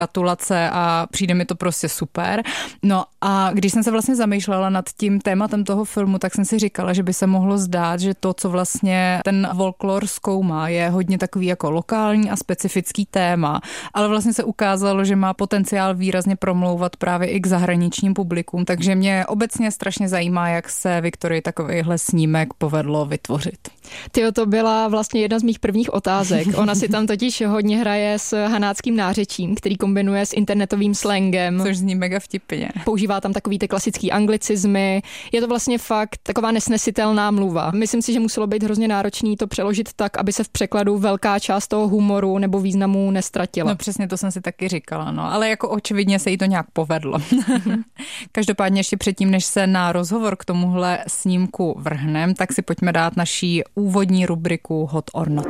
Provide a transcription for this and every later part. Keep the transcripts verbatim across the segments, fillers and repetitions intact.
gratulace a přijde mi to prostě super. No a když jsem se vlastně zamýšlela nad tím tématem toho filmu, tak jsem si říkala, že by se mohlo zdát, že to, co vlastně ten folklor zkoumá, je hodně takový jako lokální a specifický téma, ale vlastně se ukázalo, že má potenciál výrazně promlouvat právě i k zahraničním publikům, takže mě obecně strašně zajímá, jak se Viktorii takovýhle snímek povedlo vytvořit. Tyjo, to byla vlastně jedna z mých prvních otázek. Ona si tam totiž hodně hraje s hanáckým nářečím, který kombinuje s internetovým slangem. Což zní mega vtipně. Používá tam takový ty klasický anglicizmy. Je to vlastně fakt taková nesnesitelná mluva. Myslím si, že muselo být hrozně náročný to přeložit tak, aby se v překladu velká část toho humoru nebo významu nestratila. No přesně, to jsem si taky říkala, no, ale jako očividně se jí to nějak povedlo. Každopádně ještě předtím, než se na rozhovor k tomuhle snímku vrhnem, tak si pojďme dát naší úvodní rubriku Hot or Not.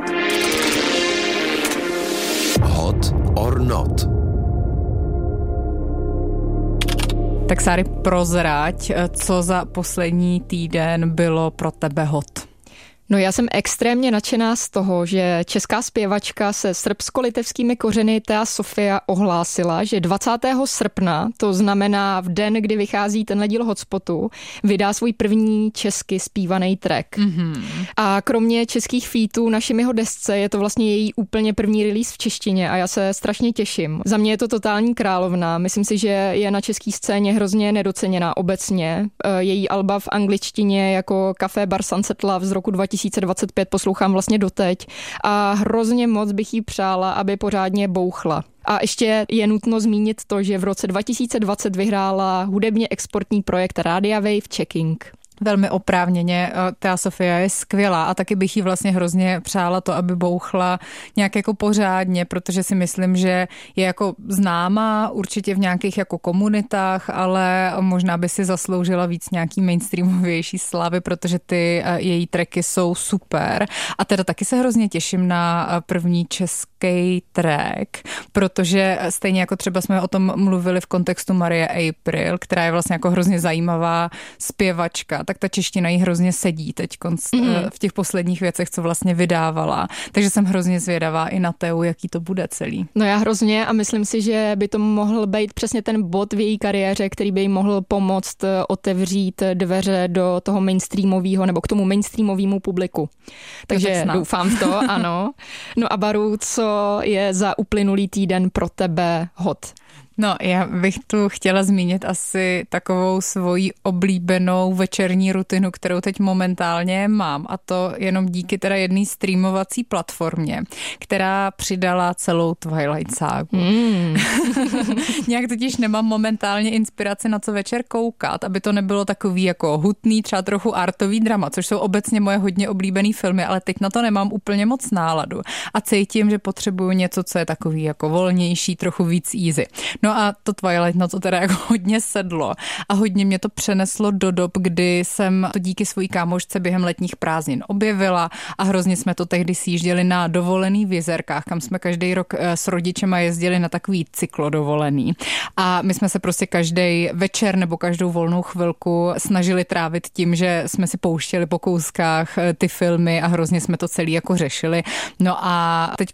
Hot or Not. Tak Sáry, prozrať, co za poslední týden bylo pro tebe hot? No já jsem extrémně nadšená z toho, že česká zpěvačka se srbsko-litevskými kořeny Thea Sofia ohlásila, že dvacátého srpna, to znamená v den, kdy vychází tenhle díl Hotspotu, vydá svůj první česky zpívaný track. Mm-hmm. A kromě českých featů na Šimiho desce je to vlastně její úplně první release v češtině a já se strašně těším. Za mě je to totální královna. Myslím si, že je na české scéně hrozně nedoceněná obecně. Její alba v angličtině jako Café Bar Sunset Love z roku dva tisíce dvacet pět poslouchám vlastně doteď a hrozně moc bych jí přála, aby pořádně bouchla. A ještě je nutno zmínit to, že v roce dva tisíce dvacet vyhrála hudebně exportní projekt Radia Wave Checking. Velmi oprávněně, Thea Sofia je skvělá a taky bych jí vlastně hrozně přála to, aby bouchla nějak jako pořádně, protože si myslím, že je jako známá určitě v nějakých jako komunitách, ale možná by si zasloužila víc nějaký mainstreamovější slávy, protože ty její tracky jsou super. A teda taky se hrozně těším na první český track, protože stejně jako třeba jsme o tom mluvili v kontextu Marie April, která je vlastně jako hrozně zajímavá zpěvačka, tak ta čeština jí hrozně sedí teď mm. v těch posledních věcech, co vlastně vydávala. Takže jsem hrozně zvědavá i na Teu, jaký to bude celý. No já hrozně a myslím si, že by to mohl být přesně ten bod v její kariéře, který by jí mohl pomoct otevřít dveře do toho mainstreamového nebo k tomu mainstreamovému publiku. Takže doufám v to, ano. No a Baru, co je za uplynulý týden pro tebe hot? No, já bych tu chtěla zmínit asi takovou svoji oblíbenou večerní rutinu, kterou teď momentálně mám, a to jenom díky teda jedné streamovací platformě, která přidala celou Twilight ságu. Mm. Nějak totiž nemám momentálně inspiraci na co večer koukat, aby to nebylo takový jako hutný, třeba trochu artový drama, což jsou obecně moje hodně oblíbený filmy, ale teď na to nemám úplně moc náladu a cítím, že potřebuju něco, co je takový jako volnější, trochu víc easy. No a to Twilight na to teda jako hodně sedlo a hodně mě to přeneslo do dob, kdy jsem to díky svojí kámošce během letních prázdnin objevila a hrozně jsme to tehdy sjížděli na dovolený v Jezerkách, kam jsme každý rok s rodičema jezdili na takový cyklodovolený. A my jsme se prostě každý večer nebo každou volnou chvilku snažili trávit tím, že jsme si pouštěli po kouskách ty filmy a hrozně jsme to celý jako řešili. No a teď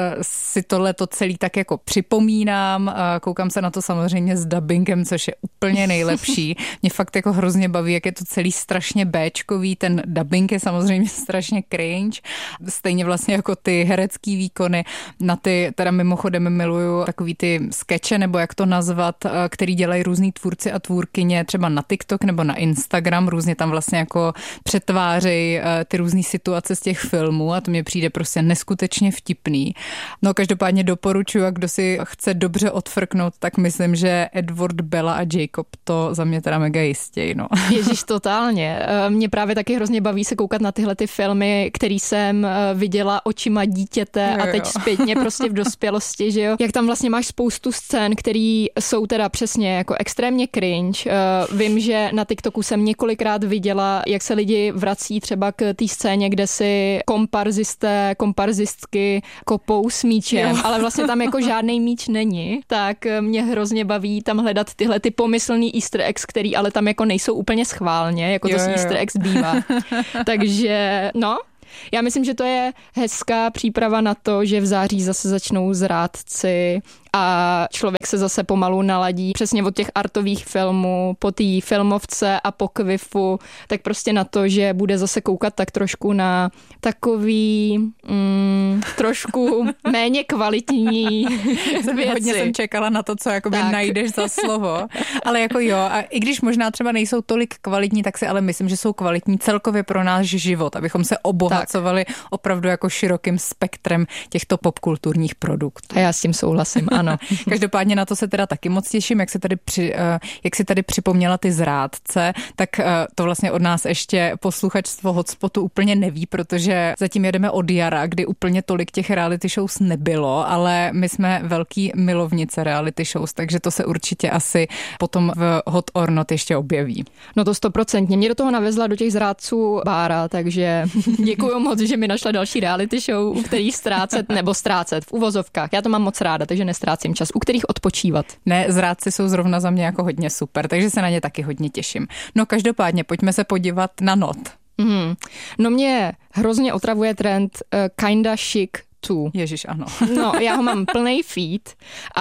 si tohle to celý tak jako připomínám, koukám se na to samozřejmě s dubbingem, což je úplně nejlepší. Mě fakt jako hrozně baví, jak je to celý strašně béčkový, ten dubbing je samozřejmě strašně cringe, stejně vlastně jako ty herecký výkony. Na ty teda mimochodem miluju takový ty skeče, nebo jak to nazvat, který dělají různý tvůrci a tvůrkyně, třeba na TikTok nebo na Instagram, různě tam vlastně jako přetvářejí ty různý situace z těch filmů a to mě přijde prostě neskutečně vtipný. No každopádně doporučuji, a kdo si chce dobře odfrknout, tak myslím, že Edward, Bella a Jacob to za mě teda mega jistěj, no. Ježíš, totálně. Mě právě taky hrozně baví se koukat na tyhle ty filmy, který jsem viděla očima dítěte jo, a teď jo. zpětně prostě v dospělosti, že jo. Jak tam vlastně máš spoustu scén, který jsou teda přesně jako extrémně cringe. Vím, že na TikToku jsem několikrát viděla, jak se lidi vrací třeba k té scéně, kde si komparzisté, komparzistky kopou s míčem, jo. ale vlastně tam jako žádný míč není, tak mě hrozně baví tam hledat tyhle ty pomyslný easter eggs, který ale tam jako nejsou úplně schválně, jako jo, to z easter eggs bývá. Takže no, já myslím, že to je hezká příprava na to, že v září zase začnou Zrádci a člověk se zase pomalu naladí přesně od těch artových filmů, po té filmovce a po kvifu, tak prostě na to, že bude zase koukat tak trošku na takový mm, trošku méně kvalitní věci. Hodně jsem čekala na to, co jakoby najdeš za slovo, ale jako jo, a i když možná třeba nejsou tolik kvalitní, tak si ale myslím, že jsou kvalitní celkově pro náš život, abychom se obohacovali tak. opravdu jako širokým spektrem těchto popkulturních produktů. A já s tím souhlasím, ano. Každopádně na to se teda taky moc těším, jak se tady, při, jak si tady připomněla ty zrádce, tak to vlastně od nás ještě posluchačstvo Hotspotu úplně neví, protože zatím jedeme od jara, kdy úplně tolik těch reality shows nebylo, ale my jsme velký milovnice reality shows, takže to se určitě asi potom v Hot or Not ještě objeví. No to stoprocentně. Mě do toho navezla do těch zrádců Bára, takže děkuju moc, že mi našla další reality show, u kterých ztrácet nebo ztrácet v uvozovkách. Já to mám moc ráda, takže nestrácím čas, u kterých odpočívat. Ne, zrádci jsou zrovna za mě jako hodně super, takže se na ně taky hodně těším. No každopádně, pojďme se podívat na Not. Mm. No mě hrozně otravuje trend uh, kinda chic two. Ježiš, ano. No, já ho mám plnej feed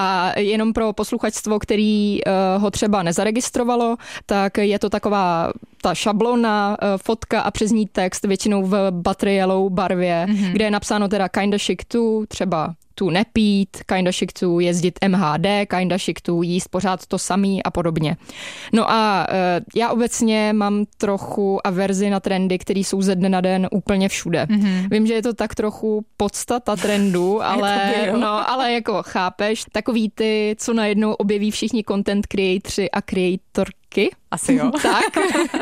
a jenom pro posluchačstvo, který uh, ho třeba nezaregistrovalo, tak je to taková ta šablona, uh, fotka a přes ní text, většinou v buttery yellow barvě, mm-hmm. kde je napsáno teda kinda chic two, třeba tu nepít, kinda chic two jezdit M H D, kinda chic two jíst pořád to samý a podobně. No a uh, já obecně mám trochu averzi na trendy, které jsou ze dne na den úplně všude. Mm-hmm. Vím, že je to tak trochu podstata trendu, ale, no, ale jako chápeš, takový ty, co najednou objeví všichni content creatoři a creatorky, asi jo. Tak.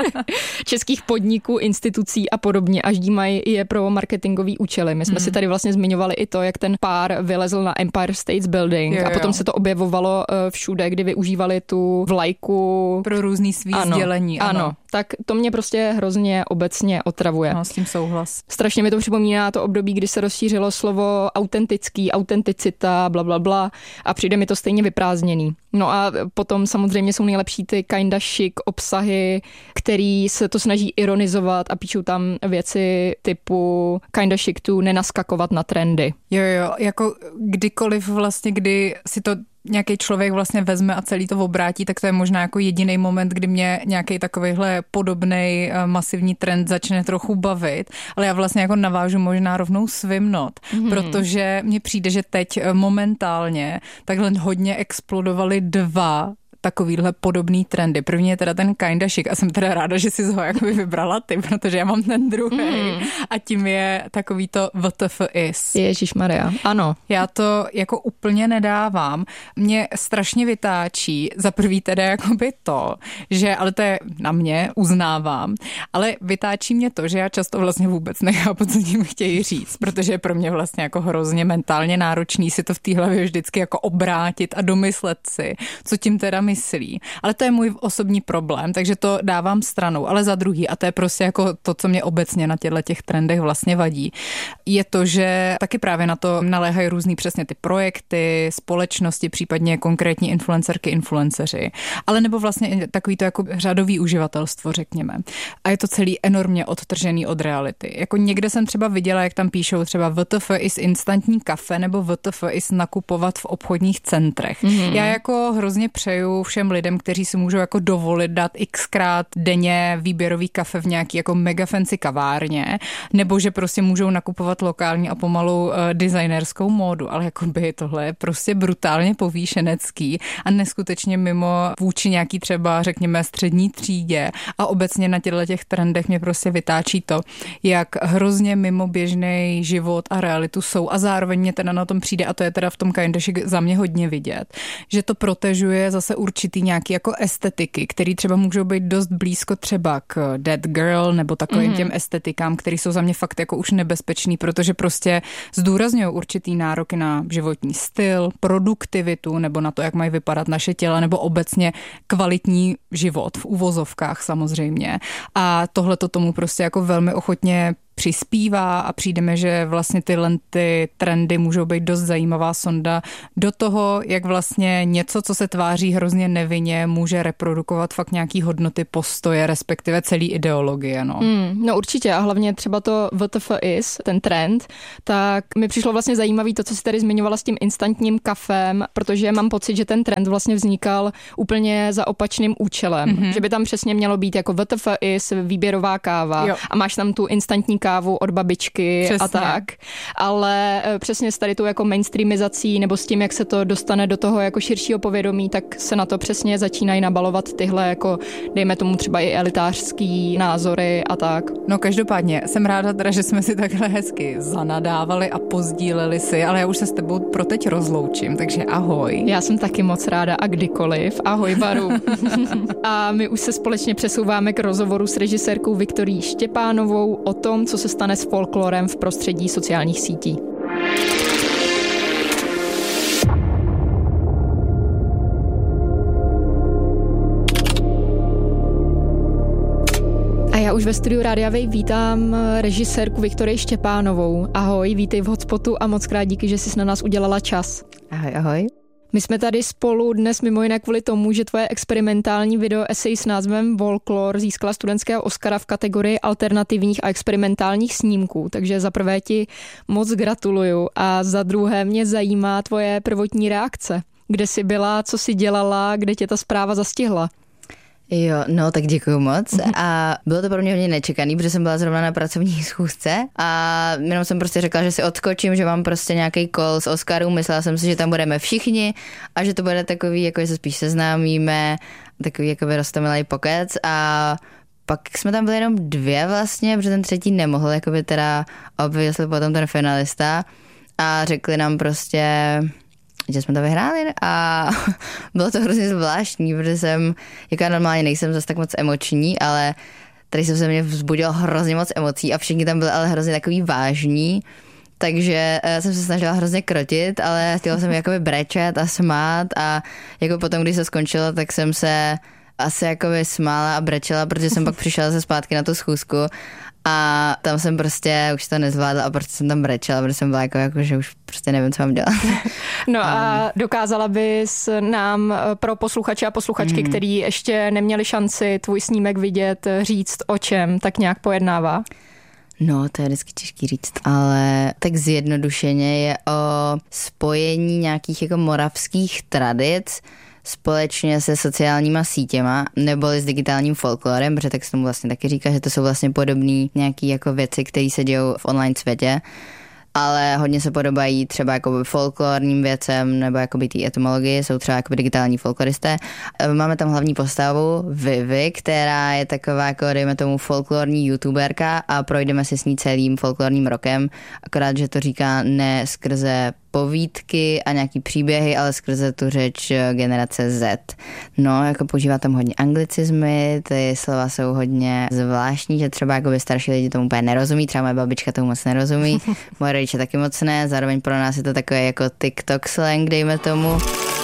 Českých podniků, institucí a podobně, až dímají je pro marketingový účely. My jsme hmm. si tady vlastně zmiňovali i to, jak ten pár vylezl na Empire State Building jo, jo. a potom se to objevovalo všude, kdy využívali tu vlajku. Pro různý svý ano, sdělení. Ano. ano, tak to mě prostě hrozně obecně otravuje. No, s tím souhlas. Strašně mi to připomíná to období, kdy se rozšířilo slovo autentický, autenticita, bla, bla, bla a přijde mi to stejně vyprázdněný. No a potom samozřejmě jsou nejlepší ty kinda chic obsahy, který se to snaží ironizovat a píšou tam věci typu kinda chic two, nenaskakovat na trendy. Jo, jo, jako kdykoliv vlastně, kdy si to nějaký člověk vlastně vezme a celý to obrátí, tak to je možná jako jediný moment, kdy mě nějaký takovýhle podobnej masivní trend začne trochu bavit, ale já vlastně jako navážu možná rovnou svým Not, mm. protože mně přijde, že teď momentálně takhle hodně explodovaly dva takovýhle podobný trendy. První je teda ten kinda chic a jsem teda ráda, že jsi ho jakoby vybrala ty, protože já mám ten druhý mm. a tím je takový to W T F is. Ježišmarja, ano. Já to jako úplně nedávám. Mě strašně vytáčí za prvý teda jakoby to, že, ale to je na mě, uznávám, ale vytáčí mě to, že já často vlastně vůbec nechápu, co tím chtějí říct, protože je pro mě vlastně jako hrozně mentálně náročný si to v té hlavě vždycky jako obrátit a domyslet si, co tím teda myslí. Ale to je můj osobní problém, takže to dávám stranou. Ale za druhý, a to je prostě jako to, co mě obecně na těchto těch trendech vlastně vadí, je to, že taky právě na to naléhají různý přesně ty projekty, společnosti, případně konkrétní influencerky, influenceři. Ale nebo vlastně takový to jako řadový uživatelstvo, řekněme. A je to celý enormně odtržený od reality. Jako někde jsem třeba viděla, jak tam píšou třeba W T F is instantní kafe nebo W T F is nakupovat v obchodních centrech. Mm-hmm. Já jako hrozně přeju všem lidem, kteří si můžou jako dovolit dát xkrát denně výběrový kafe v nějaký jako mega fancy kavárně, nebo že prostě můžou nakupovat lokální a pomalu uh, designerskou módu, ale jako by tohle je prostě brutálně povýšenecký a neskutečně mimo vůči nějaký třeba řekněme střední třídě a obecně na těchto těch trendech mě prostě vytáčí to, jak hrozně mimo běžný život a realitu jsou a zároveň mě teda na tom přijde a to je teda v tom kinda chic za mě hodně vidět, že to protežuje zase určitý nějaký jako estetiky, které třeba můžou být dost blízko třeba k Dead Girl nebo takovým mm-hmm. těm estetikám, které jsou za mě fakt jako už nebezpečný, protože prostě zdůrazňují určitý nároky na životní styl, produktivitu nebo na to, jak mají vypadat naše těla nebo obecně kvalitní život v uvozovkách samozřejmě. A tohle to tomu prostě jako velmi ochotně přispívá a přijdeme, že vlastně tyhle ty trendy můžou být dost zajímavá sonda do toho, jak vlastně něco, co se tváří hrozně nevinně, může reprodukovat fakt nějaký hodnoty, postoje, respektive celý ideologie. No, mm, no určitě a hlavně třeba to W T F is, ten trend, tak mi přišlo vlastně zajímavý to, co jsi tady zmiňovala s tím instantním kafem, protože mám pocit, že ten trend vlastně vznikal úplně za opačným účelem. Mm-hmm. Že by tam přesně mělo být jako W T F is, výběrová káva, jo, a máš tam tu instantní kávu od babičky, přesně, a tak. Ale přesně s tady tou jako mainstreamizací nebo s tím, jak se to dostane do toho jako širšího povědomí, tak se na to přesně začínají nabalovat tyhle jako dejme tomu třeba i elitářský názory a tak. No každopádně jsem ráda teda, že jsme si takhle hezky zanadávali a pozdíleli si, ale já už se s tebou pro teď rozloučím, takže ahoj. Já jsem taky moc ráda a kdykoliv. Ahoj Baru. A my už se společně přesouváme k rozhovoru s režisérkou Viktorií Štěpánovou o tom, co se stane s folklorem v prostředí sociálních sítí. A já už ve studiu Rádia Wave vítám režisérku Viktorii Štěpánovou. Ahoj, vítej v Hotspotu a moc krát díky, že jsi na nás udělala čas. Ahoj, ahoj. My jsme tady spolu dnes mimo jiné kvůli tomu, že tvoje experimentální video esej s názvem Folklor získala studentského Oscara v kategorii alternativních a experimentálních snímků, takže za prvé ti moc gratuluju a za druhé mě zajímá tvoje prvotní reakce. Kde jsi byla, co jsi dělala, kde tě ta zpráva zastihla? Jo, no tak děkuju moc a bylo to pro mě hodně nečekaný, protože jsem byla zrovna na pracovní schůzce a jenom jsem prostě řekla, že si odskočím, že mám prostě nějaký call z Oscarů, myslela jsem si, že tam budeme všichni a že to bude takový, jako že se spíš seznámíme, takový jako by roztomilý pokec a pak jsme tam byli jenom dvě vlastně, protože ten třetí nemohl, jako by teda obvykle potom ten finalista a řekli nám prostě, že jsme to vyhráli a bylo to hrozně zvláštní, protože jsem, jako já normálně nejsem zase tak moc emoční, ale tady jsem se mě vzbudila hrozně moc emocí a všichni tam byli ale hrozně takový vážní, takže jsem se snažila hrozně krotit, ale chtěla jsem jakoby brečet a smát a jako potom, když se skončilo, tak jsem se asi jakoby smála a brečela, protože jsem pak přišla se zpátky na tu schůzku a tam jsem prostě už to nezvládla a prostě jsem tam brečela, protože jsem byla jako, jako že už prostě nevím, co mám dělat. No a dokázala bys nám pro posluchače a posluchačky, mm. který ještě neměli šanci tvůj snímek vidět, říct o čem tak nějak pojednává? No, to je vždycky těžký říct, ale tak zjednodušeně je o spojení nějakých jako moravských tradic společně se sociálníma sítěma neboli s digitálním folklorem, protože tak se tomu vlastně taky říká, že to jsou vlastně podobné nějaké jako věci, které se dějou v online světě, ale hodně se podobají třeba jakoby folklorním věcem nebo jakoby té etymologii, jsou třeba jakoby digitální folkloristé. Máme tam hlavní postavu Vivi, která je taková jako dejme tomu folklorní youtuberka a projdeme si s ní celým folklorním rokem, akorát, že to říká ne skrze povídky a nějaký příběhy, ale skrze tu řeč generace Z. No, jako používá tam hodně anglicizmy, ty slova jsou hodně zvláštní, že třeba jakoby starší lidi tomu úplně nerozumí, třeba moje babička tomu moc nerozumí, moje rodiče taky moc ne, zároveň pro nás je to takové jako TikTok slang, dejme tomu.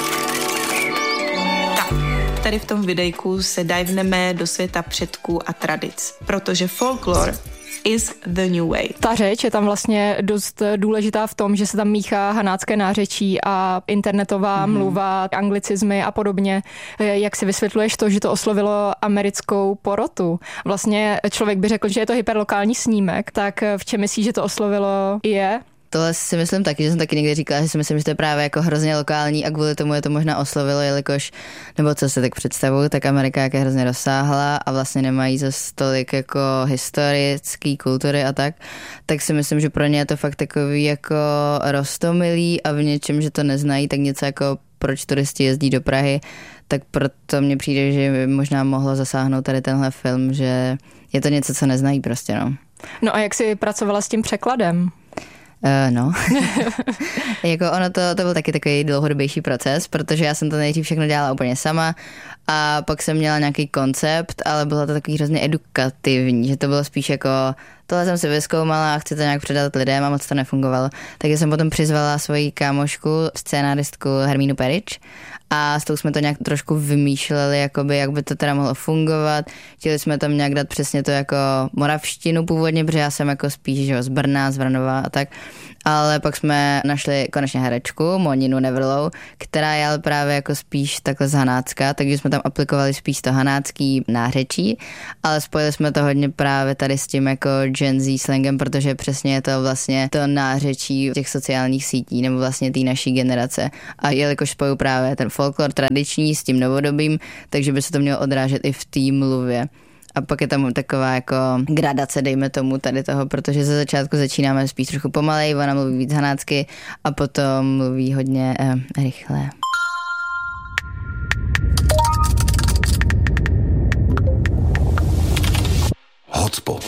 Tady v tom videjku se diveneme do světa předků a tradic, protože folklor is the new way. Ta řeč je tam vlastně dost důležitá v tom, že se tam míchá hanácké nářečí a internetová mm. mluva, anglicizmy a podobně. Jak si vysvětluješ to, že to oslovilo americkou porotu? Vlastně člověk by řekl, že je to hyperlokální snímek, tak v čem myslíš, že to oslovilo je? Tohle si myslím taky, že jsem taky někdy říkala, že si myslím, že to je právě jako hrozně lokální a kvůli tomu je to možná oslovilo, jelikož, nebo co se tak představuju, tak Amerika jak je hrozně rozsáhlá a vlastně nemají zase tolik jako historický kultury a tak, tak si myslím, že pro ně je to fakt takový jako roztomilý a v něčem, že to neznají, tak něco jako proč turisti jezdí do Prahy, tak proto mně přijde, že možná mohlo zasáhnout tady tenhle film, že je to něco, co neznají prostě, no. No a jak jsi pracovala s tím překladem? Uh, no, jako ono to, to byl taky takový dlouhodobější proces, protože já jsem to nejdřív všechno dělala úplně sama a pak jsem měla nějaký koncept, ale bylo to takový hrozně edukativní, že to bylo spíš jako, tohle jsem si vyzkoumala a chci to nějak předat lidem a moc to nefungovalo. Takže jsem potom přizvala svoji kámošku, scénáristku Hermínu Perič a s tou jsme to nějak trošku vymýšleli, jakoby, jak by to teda mohlo fungovat. Chtěli jsme tam nějak dát přesně to jako moravštinu původně, protože já jsem jako spíš že, z Brna, z Vranova a tak. Ale pak jsme našli konečně herečku, Moninu Neverlou, která je ale právě jako spíš takhle z Hanácka, takže jsme tam aplikovali spíš to hanácký nářečí, ale spojili jsme to hodně právě tady s tím jako Gen Z slangem, protože přesně je to vlastně to nářečí těch sociálních sítí nebo vlastně té naší generace. A jelikož spoju právě ten folklor tradiční s tím novodobým, takže by se to mělo odrážet i v té mluvě. A pak je tam taková jako gradace, dejme tomu tady toho, protože ze začátku začínáme spíš trochu pomalej, ona mluví víc hanácky a potom mluví hodně eh, rychle. Hotspot.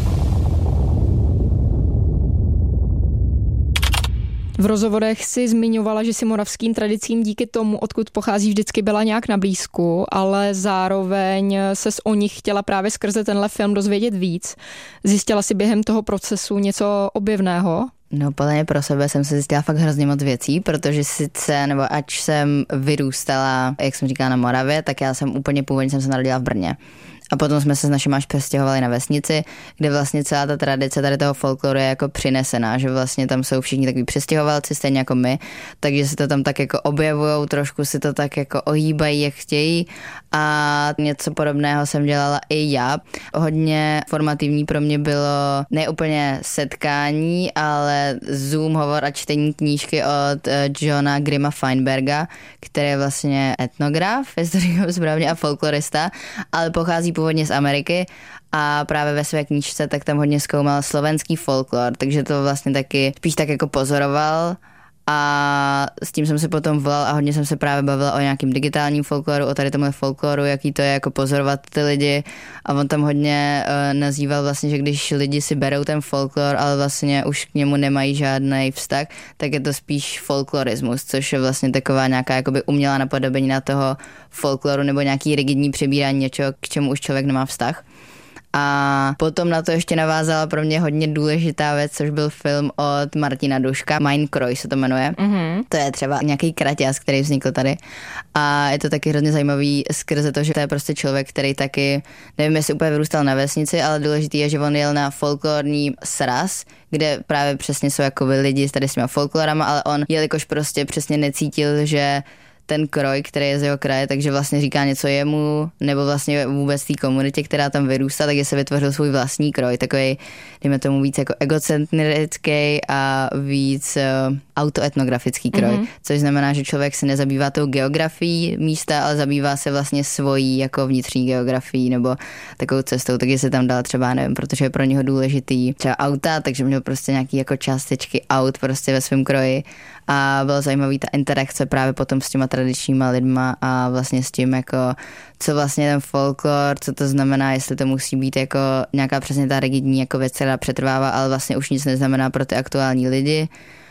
V rozhovorech si zmiňovala, že si moravským tradicím díky tomu, odkud pochází, vždycky byla nějak na blízku, ale zároveň ses o nich chtěla právě skrze tenhle film dozvědět víc. Zjistila si během toho procesu něco objevného? No, podle pro sebe jsem se zjistila fakt hrozně moc věcí, protože sice, nebo ač jsem vyrůstala, jak jsem říkala, na Moravě, tak já jsem úplně původně jsem se narodila v Brně. A potom jsme se s našimi až přestěhovali na vesnici, kde vlastně celá ta tradice tady toho folkloru je jako přinesená, že vlastně tam jsou všichni takový přestěhovalci, stejně jako my, takže si to tam tak jako objevujou, trošku si to tak jako ohýbají, jak chtějí a něco podobného jsem dělala i já. Hodně formativní pro mě bylo ne úplně setkání, ale Zoom hovor a čtení knížky od Johna Grima Feinberga, který je vlastně etnograf, jestli to říkám správně, a folklorista, ale pochází původně z Ameriky a právě ve své knížce tak tam hodně zkoumal slovenský folklor, takže to vlastně taky spíš tak jako pozoroval a s tím jsem se potom volal a hodně jsem se právě bavila o nějakým digitálním folkloru, o tady tomhle folkloru, jaký to je jako pozorovat ty lidi a on tam hodně uh, nazýval vlastně, že když lidi si berou ten folklor, ale vlastně už k němu nemají žádný vztah, tak je to spíš folklorismus, což je vlastně taková nějaká jakoby umělá napodobení na toho folkloru nebo nějaký rigidní přebírání něčeho, k čemu už člověk nemá vztah. A potom na to ještě navázala pro mě hodně důležitá věc, což byl film od Martina Duška, Mein Kroj se to jmenuje. Mm-hmm. To je třeba nějaký kraťas, který vznikl tady. A je to taky hrozně zajímavý skrze to, že to je prostě člověk, který taky, nevím, jestli úplně vyrůstal na vesnici, ale důležitý je, že on jel na folklorní sraz, kde právě přesně jsou jako lidi tady s těma folklorama, ale on, jelikož prostě přesně necítil, že ten kroj, který je z jeho kraje, takže vlastně říká něco jemu, nebo vlastně vůbec té komunitě, která tam vyrůstá, takže se vytvořil svůj vlastní kroj, takový, dejme tomu víc jako egocentrický a víc uh, autoetnografický kroj, mm-hmm. což znamená, že člověk se nezabývá tou geografií místa, ale zabývá se vlastně svojí jako vnitřní geografií nebo takovou cestou, takže se tam dal třeba, nevím, protože je pro něho důležitý třeba auta, takže měl prostě nějaký jako částečky aut prostě ve svém kroji a bylo zajímavý ta interakce právě potom s těma tradičníma lidma a vlastně s tím jako, co vlastně ten folklor, co to znamená, jestli to musí být jako nějaká přesně ta rigidní jako věc, která přetrvává, ale vlastně už nic neznamená pro ty aktuální lidi,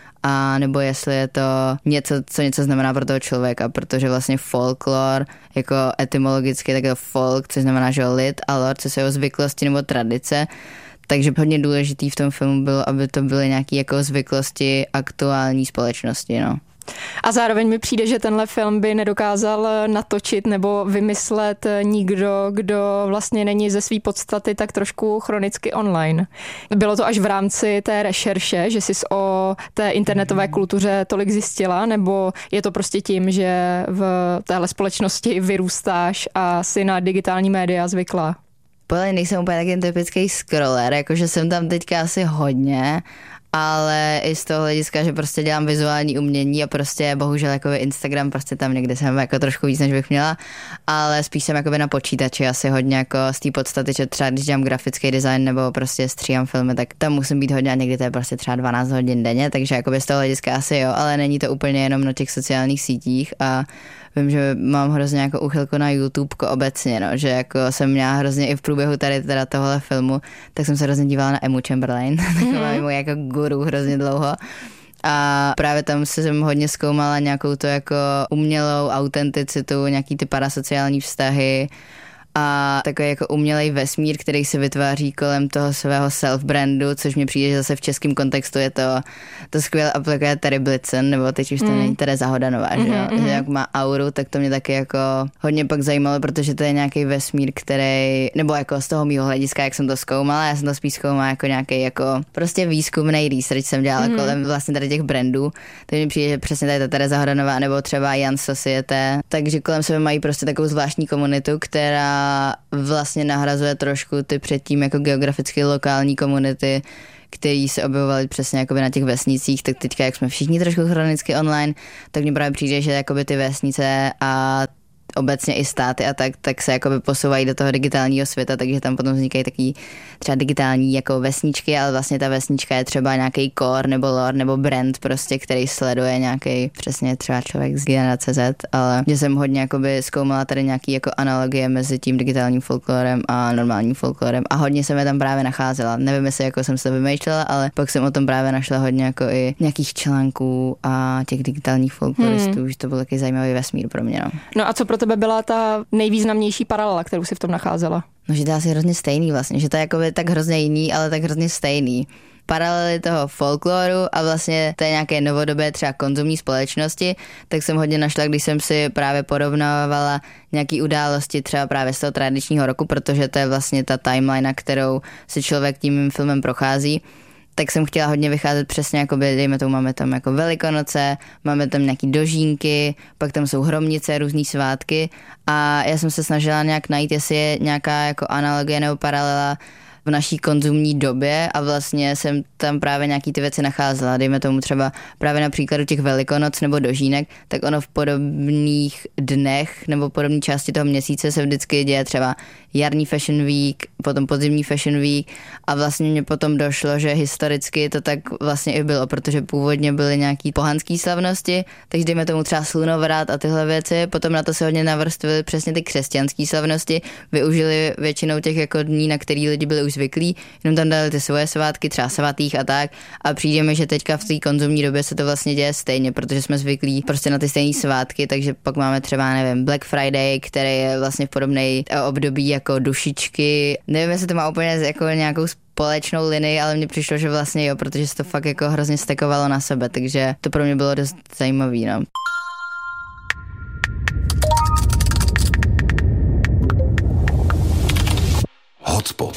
a nebo jestli je to něco, co něco znamená pro toho člověka, protože vlastně folklor jako etymologicky tak je to folk, což znamená, že lid, a lore, co jsou jeho zvyklosti nebo tradice. Takže hodně důležitý v tom filmu bylo, aby to byly nějaké jako zvyklosti aktuální společnosti, no. A zároveň mi přijde, že tenhle film by nedokázal natočit nebo vymyslet nikdo, kdo vlastně není ze své podstaty tak trošku chronicky online. Bylo to až v rámci té rešerše, že jsi o té internetové kultuře tolik zjistila, nebo je to prostě tím, že v téhle společnosti vyrůstáš a jsi na digitální média zvyklá? Podle nejsem úplně taky typický scroller, jakože jsem tam teďka asi hodně, ale i z toho hlediska, že prostě dělám vizuální umění a prostě bohužel jako Instagram prostě tam někde jsem jako trošku víc, než bych měla, ale spíš jsem jakoby na počítači asi hodně jako z té podstaty, že třeba když dělám grafický design nebo prostě stříhám filmy, tak tam musím být hodně a někdy to je prostě třeba dvanáct hodin denně, takže jakoby z toho hlediska asi jo, ale není to úplně jenom na těch sociálních sítích a vím, že mám hrozně jako úchylku na YouTube obecně, no, že jako jsem měla hrozně i v průběhu tady teda tohohle filmu, tak jsem se hrozně dívala na Emmu Chamberlain, taková můj jako guru hrozně dlouho. A právě tam jsem hodně zkoumala nějakou to jako umělou autenticitu, nějaký ty parasociální vztahy a takový jako umělej vesmír, který se vytváří kolem toho svého self-brandu, což mi přijde, že zase v českém kontextu je to, to skvěle aplikuje Terry Blitzen, nebo teď už to mm. není Tereza Hodanová, mm-hmm, že jo? Mm-hmm. Že jak má auru, tak to mě taky jako hodně pak zajímalo, protože to je nějaký vesmír, který, nebo jako z toho mýho hlediska, jak jsem to zkoumala, já jsem to spíš zkoumala jako nějaký jako prostě výzkumný research jsem dělala mm-hmm. kolem vlastně tady těch brandů, takže mi přijde, že přesně tady ta Tereza Hodanová nebo třeba Jan Society, takže kolem sebe mají prostě takovou zvláštní komunitu, která vlastně nahrazuje trošku ty předtím jako geograficky lokální komunity, který se objevovaly přesně jakoby na těch vesnicích, tak teďka, jak jsme všichni trošku chronicky online, tak mně právě přijde, že jakoby ty vesnice a obecně i státy a tak, tak se jakoby posouvají do toho digitálního světa, takže tam potom vznikají taky třeba digitální jako vesničky, ale vlastně ta vesnička je třeba nějaký core nebo lore nebo brand prostě, který sleduje nějaký přesně třeba člověk z generace Z, ale že jsem hodně jakoby zkoumala tady nějaký jako analogie mezi tím digitálním folklorem a normálním folklorem a hodně jsem je tam právě nacházela. Nevím, jestli jako jsem se to vymýšlela, ale pak jsem o tom právě našla hodně jako i nějakých článků a těch digitálních folkloristů, hmm. že to byl taky zajímavý vesmír pro mě. No, no a co pro tebe byla ta nejvýznamnější paralela, kterou si v tom nacházela? No, že to je asi hrozně stejný vlastně, že to je jakoby tak hrozně jiný, ale tak hrozně stejný. Paralely toho folkloru a vlastně té nějaké novodobé třeba konzumní společnosti, tak jsem hodně našla, když jsem si právě porovnávala nějaký události třeba právě z toho tradičního roku, protože to je vlastně ta timeline, kterou si člověk tím filmem prochází. Tak jsem chtěla hodně vycházet přesně, jakoby, dejme tomu, máme tam jako Velikonoce, máme tam nějaký dožínky, pak tam jsou hromnice, různý svátky a já jsem se snažila nějak najít, jestli je nějaká jako analogie nebo paralela v naší konzumní době a vlastně jsem tam právě nějaký ty věci nacházela. Dejme tomu třeba právě na příkladu těch Velikonoc nebo dožínek, tak ono v podobných dnech nebo podobné části toho měsíce se vždycky děje třeba jarní Fashion Week, potom podzimní Fashion Week a vlastně mě potom došlo, že historicky to tak vlastně i bylo, protože původně byly nějaký pohanský slavnosti, takže dejme tomu třeba slunovrat a tyhle věci, potom na to se hodně navrstvily přesně ty křesťanské slavnosti, využili většinou těch jako dní, na který lidi byli už zvyklí, jenom tam dali ty svoje svátky, třeba svatých a tak a přijde mi, že teďka v té konzumní době se to vlastně děje stejně, protože jsme zvyklí prostě na ty stejné svátky, takže pak máme třeba, nevím, Black Friday, který je vlastně v podobné období jako dušičky. Nevím, jestli to má úplně jako nějakou společnou linii, ale mně přišlo, že vlastně jo, protože se to fakt jako hrozně stekovalo na sebe, takže to pro mě bylo dost zajímavý, no. Hotspot.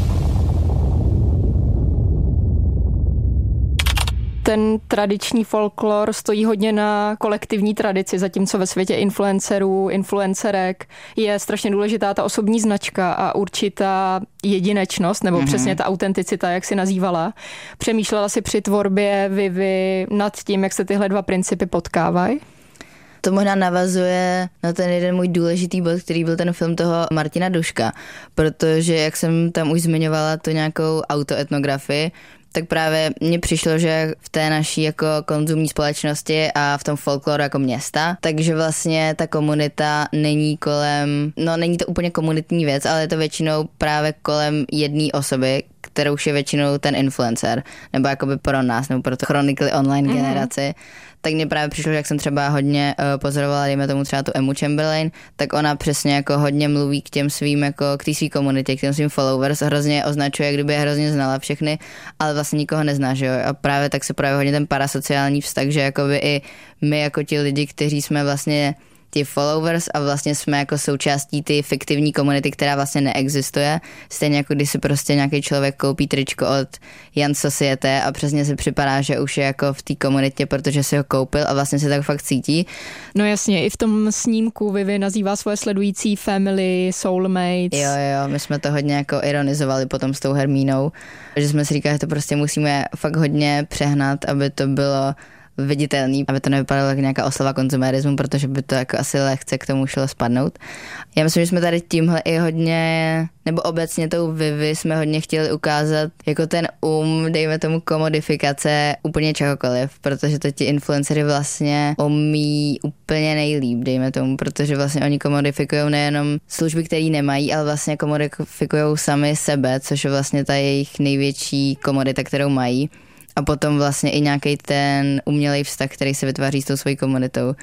Ten tradiční folklor stojí hodně na kolektivní tradici, zatímco ve světě influencerů, influencerek je strašně důležitá ta osobní značka a určitá jedinečnost, nebo mm-hmm. přesně ta autenticita, jak si nazývala. Přemýšlela si při tvorbě Vivy nad tím, jak se tyhle dva principy potkávají? To možná navazuje na ten jeden můj důležitý bod, který byl ten film toho Martina Duška, protože jak jsem tam už zmiňovala tu nějakou autoetnografii, tak právě mně přišlo, že v té naší jako konzumní společnosti a v tom folkloru jako města, takže vlastně ta komunita není kolem, no není to úplně komunitní věc, ale je to většinou právě kolem jedné osoby, kterou už je většinou ten influencer, nebo jakoby pro nás, nebo pro to chronically online mm-hmm. generaci. Tak mně právě přišlo, že jak jsem třeba hodně uh, pozorovala, dejme tomu třeba tu Emmu Chamberlain, tak ona přesně jako hodně mluví k těm svým, jako k té svý komunitě, k těm svým followers, hrozně označuje, kdyby je hrozně znala všechny, ale vlastně nikoho nezná, že jo. A právě tak se projevuje hodně ten parasociální vztah, že jakoby i my jako ti lidi, kteří jsme vlastně ti followers a vlastně jsme jako součástí ty fiktivní komunity, která vlastně neexistuje. Stejně jako když si prostě nějaký člověk koupí tričko od Jan Society a přesně si připadá, že už je jako v té komunitě, protože si ho koupil a vlastně se tak fakt cítí. No jasně, i v tom snímku Vivi nazývá svoje sledující family, soulmates. Jo, jo, my jsme to hodně jako ironizovali potom s tou Hermínou, že jsme si říkali, že to prostě musíme fakt hodně přehnat, aby to bylo viditelný, aby to nevypadalo jako nějaká oslava konzumerismu, protože by to jako asi lehce k tomu šlo spadnout. Já myslím, že jsme tady tímhle i hodně, nebo obecně tou Vivi jsme hodně chtěli ukázat jako ten um, dejme tomu komodifikace úplně čehokoliv, protože to ti influencery vlastně umí úplně nejlíp, dejme tomu, protože vlastně oni komodifikují nejenom služby, které nemají, ale vlastně komodifikují sami sebe, což je vlastně ta jejich největší komodita, kterou mají. A potom vlastně i nějaký ten umělej vztah, který se vytváří s tou svojí komunitou.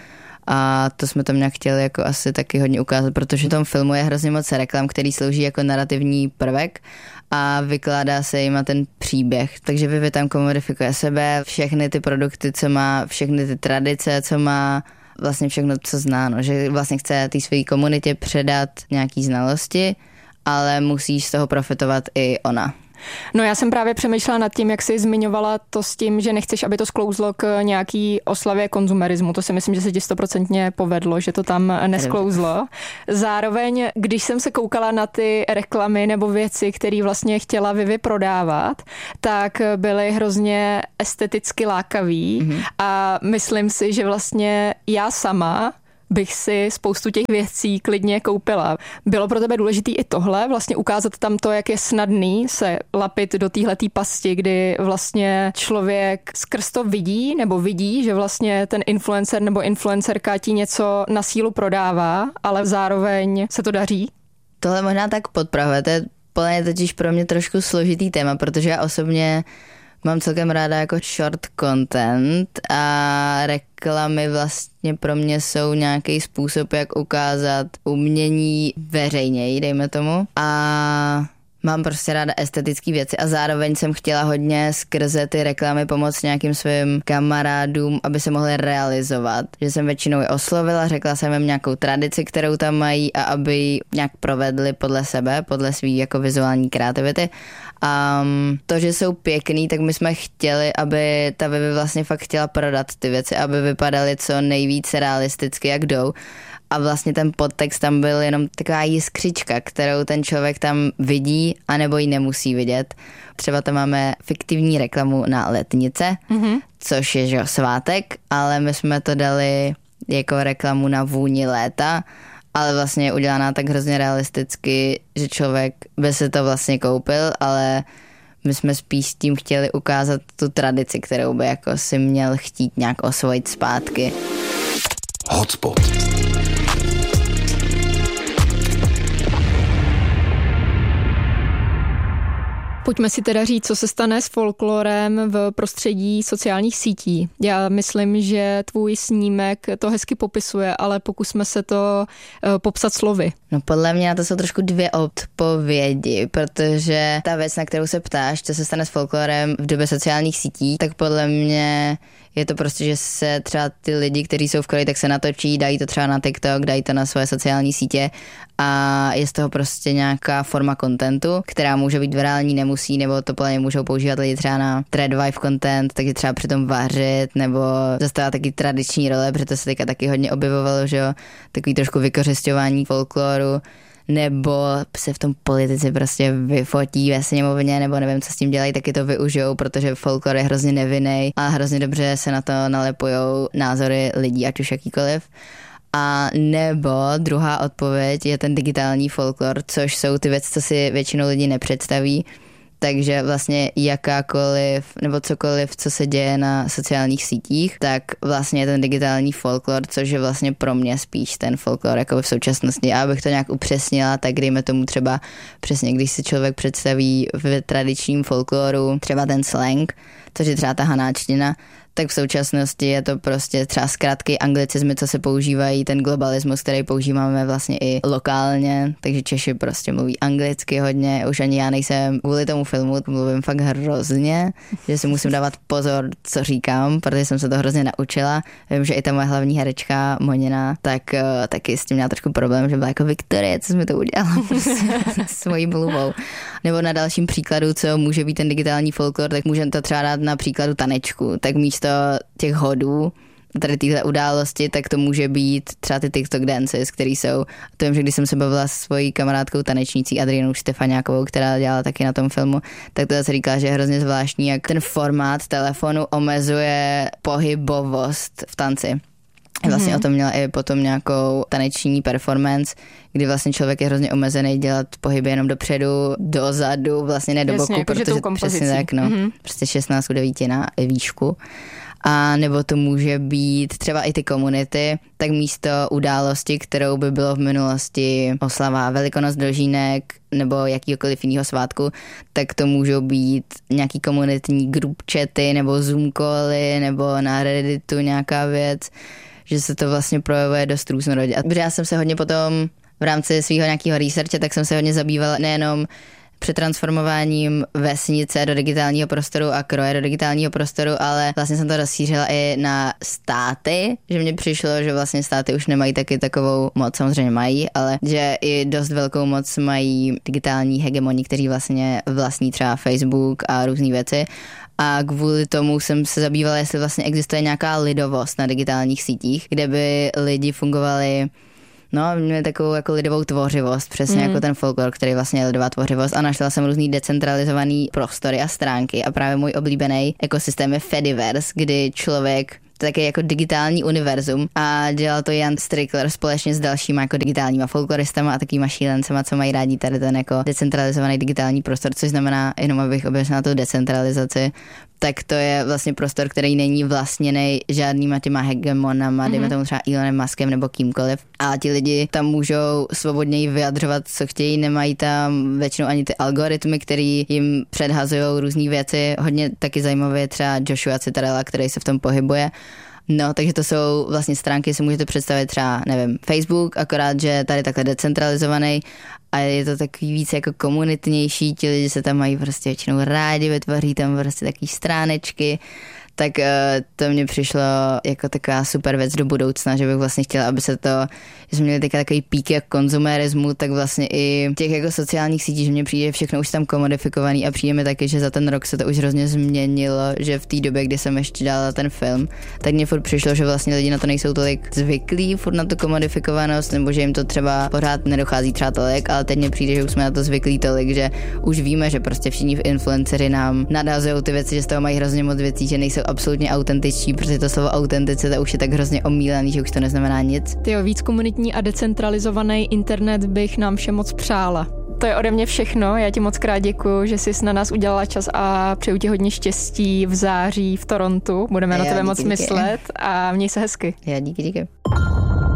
A to jsme tam nějak chtěli jako asi taky hodně ukázat, protože v tom filmu je hrozně moc reklam, který slouží jako narrativní prvek a vykládá se jim ten příběh. Takže Vivi tam komodifikuje sebe, všechny ty produkty, co má, všechny ty tradice, co má, vlastně všechno, co zná, no, že vlastně chce té své komunitě předat nějaký znalosti, ale musí z toho profitovat i ona. No já jsem právě přemýšlela nad tím, jak jsi zmiňovala to s tím, že nechceš, aby to sklouzlo k nějaký oslavě konzumerismu. To si myslím, že se ti stoprocentně povedlo, že to tam nesklouzlo. Zároveň, když jsem se koukala na ty reklamy nebo věci, které vlastně chtěla Vivi prodávat, tak byly hrozně esteticky lákavý mm-hmm. a myslím si, že vlastně já sama bych si spoustu těch věcí klidně koupila. Bylo pro tebe důležitý i tohle, vlastně ukázat tam to, jak je snadný se lapit do téhletý pasti, kdy vlastně člověk skrz to vidí, nebo vidí, že vlastně ten influencer nebo influencerka ti něco na sílu prodává, ale zároveň se to daří? Tohle možná tak podpravuje, to je plně totiž pro mě trošku složitý téma, protože já osobně mám celkem ráda jako short content a reklamy vlastně pro mě jsou nějaký způsob, jak ukázat umění veřejněji, dejme tomu. A mám prostě ráda estetické věci a zároveň jsem chtěla hodně skrze ty reklamy pomoct nějakým svým kamarádům, aby se mohli realizovat. Že jsem většinou je oslovila, řekla jsem jim nějakou tradici, kterou tam mají a aby ji nějak provedli podle sebe, podle svý jako vizuální kreativity. A to, že jsou pěkný, tak my jsme chtěli, aby ta Vivi vlastně fakt chtěla prodat ty věci, aby vypadaly co nejvíce realisticky, jak jdou. A vlastně ten podtext tam byl jenom taková jiskřička, kterou ten člověk tam vidí, anebo ji nemusí vidět. Třeba tam máme fiktivní reklamu na letnice, mm-hmm. což je že, svátek, ale my jsme to dali jako reklamu na vůni léta, ale vlastně je udělaná tak hrozně realisticky, že člověk by se to vlastně koupil, ale my jsme spíš s tím chtěli ukázat tu tradici, kterou by jako si měl chtít nějak osvojit zpátky. Hotspot. Pojďme si teda říct, co se stane s folklorem v prostředí sociálních sítí. Já myslím, že tvůj snímek to hezky popisuje, ale pokusme se to uh, popsat slovy. No podle mě na to jsou trošku dvě odpovědi, protože ta věc, na kterou se ptáš, co se stane s folklorem v době sociálních sítí, tak podle mě je to prostě, že se třeba ty lidi, kteří jsou v koleji, tak se natočí, dají to třeba na TikTok, dají to na svoje sociální sítě a je z toho prostě nějaká forma kontentu, která může být virální, nemusí, nebo to plně můžou používat lidi třeba na threadwife content, takže třeba přitom vařit, nebo zastávat taky tradiční role, protože to se teďka taky hodně objevovalo, že jo, takový trošku vykořisťování folkloru, nebo se v tom politici prostě vyfotí ve sněmovně, nebo nevím, co s tím dělají, taky to využijou, protože folklor je hrozně nevinný a hrozně dobře se na to nalepujou názory lidí, ať už jakýkoliv. A nebo druhá odpověď je ten digitální folklor, což jsou ty věci, co si většinou lidi nepředstaví. Takže vlastně jakákoliv nebo cokoliv, co se děje na sociálních sítích, tak vlastně je ten digitální folklor, což je vlastně pro mě spíš ten folklor jako v současnosti. A abych to nějak upřesnila, tak dejme tomu třeba přesně, když si člověk představí v tradičním folkloru třeba ten slang, což je třeba ta hanáčtina, tak v současnosti je to prostě třeba zkratky, anglicizmy, co se používají, ten globalismus, který používáme vlastně i lokálně, takže Češi prostě mluví anglicky hodně, už ani já nejsem kvůli tomu filmu, mluvím fakt hrozně, že si musím dávat pozor, co říkám, protože jsem se to hrozně naučila. Vím, že i ta moje hlavní herečka Monina, tak uh, taky s tím měla trošku problém, že byla jako Viktorie, co jsi mi to udělala prostě svojí mluvou. Nebo na dalším příkladu, co může být ten digitální folklor, tak můžeme to třeba dát na příkladu tanečku, tak místo těch hodů, tady tyhle události, tak to může být třeba ty TikTok dances, který jsou, to vím, že když jsem se bavila s svojí kamarádkou tanečnící Adrianou Štefaniákovou, která dělala taky na tom filmu, tak to zase říkala, že je hrozně zvláštní, jak ten formát telefonu omezuje pohybovost v tanci. Vlastně mm-hmm. o tom měla i potom nějakou taneční performance, kdy vlastně člověk je hrozně omezený dělat pohyby jenom dopředu, dozadu, vlastně ne do boku, jako protože přesně tak, no, mm-hmm. prostě šestnáct devět na výšku. A nebo to může být třeba i ty komunity, tak místo události, kterou by bylo v minulosti oslava Velikonoc, Dožínek nebo jakýkoliv jiného svátku, tak to můžou být nějaký komunitní group chaty nebo Zoom cally nebo na Redditu nějaká věc, že se to vlastně projevuje dost různorodě. A protože já jsem se hodně potom v rámci svého nějakého researche, tak jsem se hodně zabývala nejenom přetransformováním vesnice do digitálního prostoru a kroje do digitálního prostoru, ale vlastně jsem to rozšířila i na státy, že mně přišlo, že vlastně státy už nemají taky takovou moc, samozřejmě mají, ale že i dost velkou moc mají digitální hegemoni, kteří vlastně vlastní třeba Facebook a různé věci. A kvůli tomu jsem se zabývala, jestli vlastně existuje nějaká lidovost na digitálních sítích, kde by lidi fungovali. No, měli takovou jako lidovou tvořivost, přesně mm. jako ten folklor, který vlastně je lidová tvořivost, a našla jsem různý decentralizovaný prostory a stránky a právě můj oblíbený ekosystém je Fediverse, kdy člověk to je taky jako digitální univerzum a dělal to Jan Strickler společně s dalšíma jako digitálníma folkloristama a takýma šílencema, co mají rádi tady ten jako decentralizovaný digitální prostor, což znamená, jenom abych objasnila tu decentralizaci, tak to je vlastně prostor, který není vlastněný žádnýma těma hegemonama, mm-hmm. dejme tomu třeba Elonem Muskem nebo kýmkoliv. A ti lidi tam můžou svobodněji vyjadřovat, co chtějí, nemají tam většinou ani ty algoritmy, který jim předhazují různé věci. Hodně taky zajímavé třeba Joshua Citarella, který se v tom pohybuje. No, takže to jsou vlastně stránky, si můžete představit třeba, nevím, Facebook, akorát, že tady takhle decentralizovaný a je to takový víc jako komunitnější, ti lidi se tam mají prostě většinou rádi, vytvoří tam prostě takový stránečky, tak uh, to mně přišlo jako taková super věc do budoucna, že bych vlastně chtěla, aby se to, že jsme měli taky takový pík jak konzumerismu, tak vlastně i těch jako sociálních sítí, že mně přijde všechno už tam komodifikovaný a přijde mi taky, že za ten rok se to už hrozně změnilo, že v té době, kdy jsem ještě dělala ten film, tak mně furt přišlo, že vlastně lidi na to nejsou tolik zvyklí, furt na tu komodifikovanost, nebo že jim to třeba pořád nedochází třeba tolik, ale teď mně přijde, že už jsme na to zvyklí tolik, že už víme, že prostě všichni influenceři nám nadhazují ty věci, že z toho mají hrozně moc věcí, že nejsou absolutně autentičtí, protože to slovo autenticita už je tak hrozně omílaný, že už to neznamená nic. Tyjo, víc komunitní a decentralizovaný internet bych nám všem moc přála. To je ode mě všechno, já ti moc krát děkuju, že jsi na nás udělala čas a přeju ti hodně štěstí v září v Torontu, budeme já, na tebe moc díky, myslet a měj se hezky. Já díky, díky.